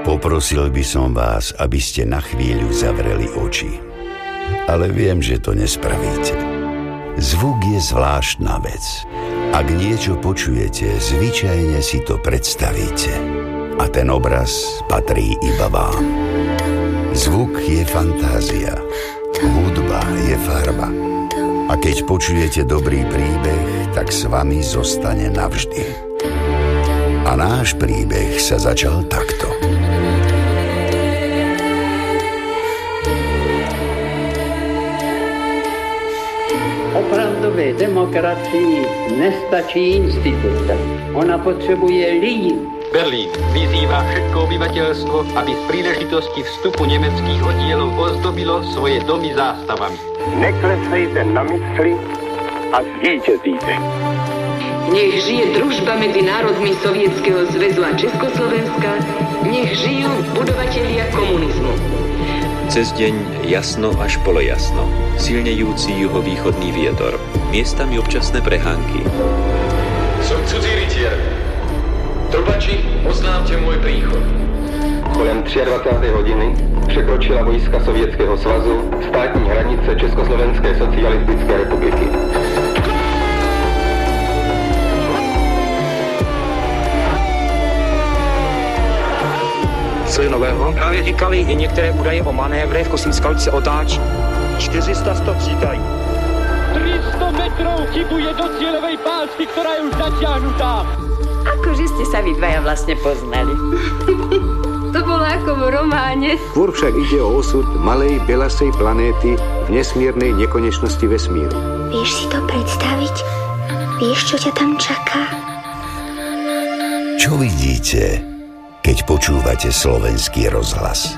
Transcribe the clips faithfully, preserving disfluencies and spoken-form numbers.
Poprosil by som vás, aby ste na chvíľu zavreli oči. Ale viem, že to nespravíte. Zvuk je zvláštna vec. Ak niečo počujete, zvyčajne si to predstavíte. A ten obraz patrí iba vám. Zvuk je fantázia. Hudba je farba. A keď počujete dobrý príbeh, tak s vami zostane navždy. A náš príbeh sa začal takto. Opravdové demokracii nestačí instituce. Ona potřebuje lidi. Berlín vyzývá všetko obyvateľstvo, aby z príležitosti vstupu nemeckých oddielov ozdobilo svoje domy zástavami. Neklesejte na mysli a zvíťazíte. Nech žije družba medzi národmi Sovietskeho zväzu a Československa, nech žijú budovatelia komunizmu. Cez deň jasno až polojasno, silnejúci juhovýchodný vietor, miestami občasné prehánky. Som cudzí rytier. Trubači, oznámte môj príchod. Kolem dvadsiatej tretej hodiny překročila vojska Sovětského svazu státní hranice Československé socialistické republiky. Co je nového? Právě říkali i některé údaje o manévrech, Kosímská se otáčí. čtyři sta sto říkají. tri sto metrov chybuje do cieľovej pásky, ktorá je už natiahnutá. Akože ste sa vy dvaja vlastne poznali. To bolo ako v románe. Skôr však ide o osud malej belasej planéty v nesmiernej nekonečnosti vesmíru. Vieš si to predstaviť? Vieš, čo ťa tam čaká? Čo vidíte, keď počúvate Slovenský rozhlas?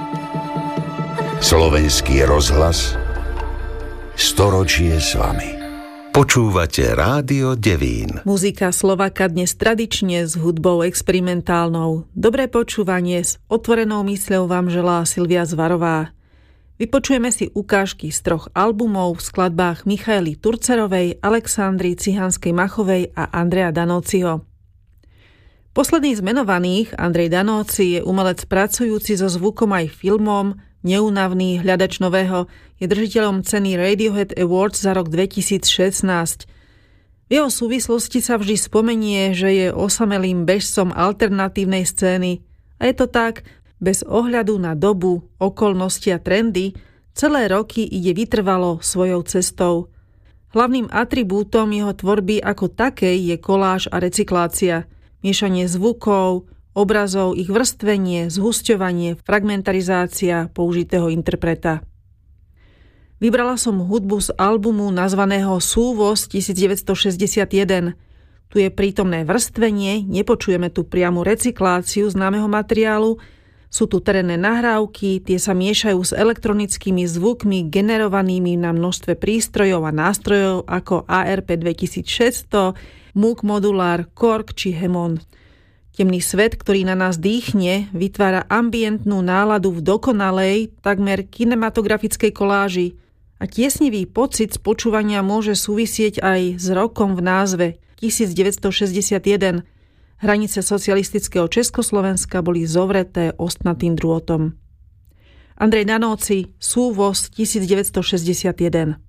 Slovenský rozhlas, storočie s vami. Počúvate Rádio Devín. Muzika Slováka dnes tradične s hudbou experimentálnou. Dobré počúvanie s otvorenou mysľou vám želá Silvia Zvarová. Vypočujeme si ukážky z troch albumov v skladbách Michaely Turcerovej, Alexandry Cihanskej-Machovej a Andreja Danóciho. Posledný z menovaných, Andrej Danóci, je umelec pracujúci so zvukom aj filmom, neúnavný hľadač nového, je držiteľom ceny Radiohead Awards za rok dvetisícšestnásť. V jeho súvislosti sa vždy spomenie, že je osamelým bežcom alternatívnej scény. A je to tak, bez ohľadu na dobu, okolnosti a trendy, celé roky ide vytrvalo svojou cestou. Hlavným atribútom jeho tvorby ako takej je koláž a recyklácia, miešanie zvukov, obrazov, ich vrstvenie, zhusťovanie, fragmentarizácia použitého interpreta. Vybrala som hudbu z albumu nazvaného Súvoz devätnásťstošesťdesiatjeden. Tu je prítomné vrstvenie, nepočujeme tu priamu recykláciu známeho materiálu, sú tu terénne nahrávky, tie sa miešajú s elektronickými zvukmi generovanými na množstve prístrojov a nástrojov ako á er pé dvetisícšesťsto, Moog Modular, Korg či Hammond. Temný svet, ktorý na nás dýchne, vytvára ambientnú náladu v dokonalej, takmer kinematografickej koláži. A tiesnivý pocit z počúvania môže súvisieť aj s rokom v názve devätnásťstošesťdesiatjeden. Hranice socialistického Československa boli zovreté ostnatým drôtom. Andrej Danóci, Súvoz devätnásťstošesťdesiatjeden.